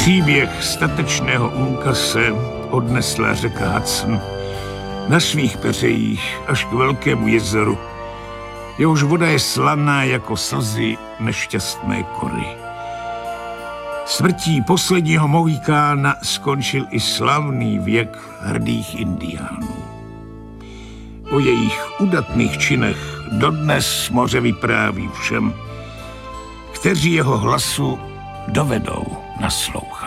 Příběh statečného úkase odnesla řeka Hudson na svých peřejích až k velkému jezeru. Jehož voda je slaná jako slzy nešťastné kory. Smrtí posledního Mohikána skončil i slavný věk hrdých indiánů. O jejich udatných činech dodnes moře vypráví všem, kteří jeho hlasu dovedou naslouchat.